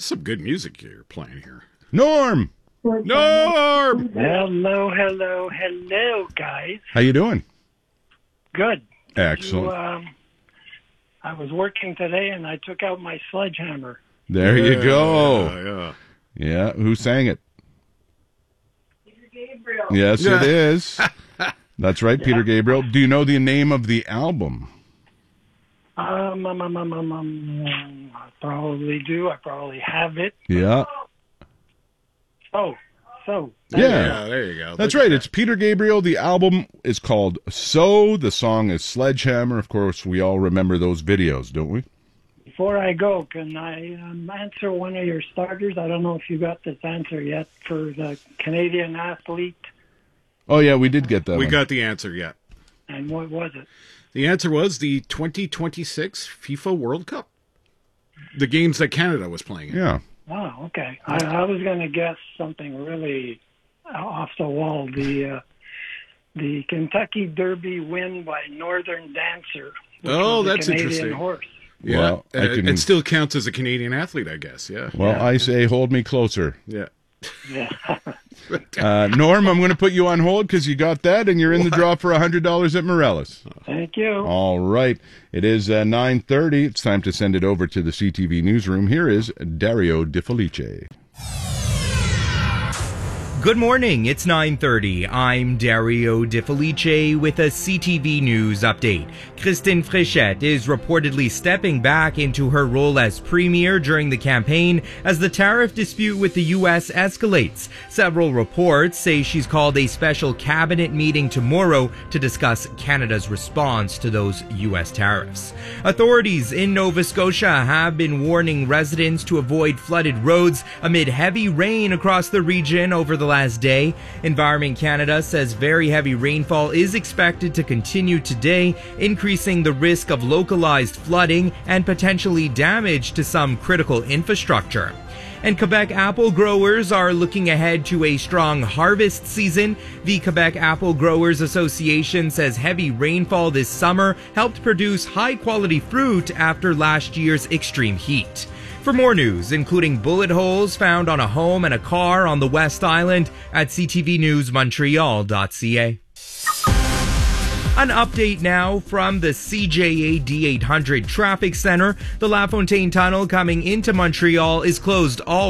Some good music you're playing here. Norm! Norm! Hello, guys. How you doing? Good. Excellent. I was working today, and I took out my sledgehammer. There you go. Yeah. Yeah, who sang it? Peter Gabriel. Yes, it is. That's right, Peter Gabriel. Do you know the name of the album? I probably do. I probably have it. Yeah. So. Yeah, there you go. That's right. It's Peter Gabriel. The album is called So. The song is Sledgehammer. Of course, we all remember those videos, don't we? Before I go, can I answer one of your starters? I don't know if you got this answer yet for the Canadian athlete. Oh, yeah, we did get that We one. got the answer yet. And what was it? The answer was the 2026 FIFA World Cup. The games that Canada was playing in. Yeah. Oh, okay. I was going to guess something really off the wall. The Kentucky Derby win by Northern Dancer. Oh, was a that's Canadian interesting. Horse. Yeah, Well, it still counts as a Canadian athlete, I guess. Yeah. Well, I say hold me closer. Yeah. Yeah. Norm, I'm going to put you on hold because you got that, and you're in the draw for $100 at Morellis. Thank you. All right. It is 9:30. It's time to send it over to the CTV newsroom. Here is Dario Di Felice. Good morning, it's 9:30. I'm Dario Di Felice with a CTV News update. Christine Fréchette is reportedly stepping back into her role as premier during the campaign as the tariff dispute with the U.S. escalates. Several reports say she's called a special cabinet meeting tomorrow to discuss Canada's response to those U.S. tariffs. Authorities in Nova Scotia have been warning residents to avoid flooded roads amid heavy rain across the region over the last day. Environment Canada says very heavy rainfall is expected to continue today, increasing the risk of localized flooding and potentially damage to some critical infrastructure. And Quebec apple growers are looking ahead to a strong harvest season. The Quebec Apple Growers Association says heavy rainfall this summer helped produce high-quality fruit after last year's extreme heat. For more news, including bullet holes found on a home and a car on the West Island, at ctvnewsmontreal.ca. An update now from the CJA D800 Traffic Center. The La Fontaine Tunnel coming into Montreal is closed all